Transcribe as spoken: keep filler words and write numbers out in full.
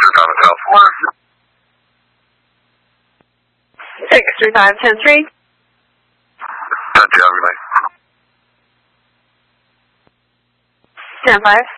down at South Four. six three five ten three. ten, have a good night. ten five.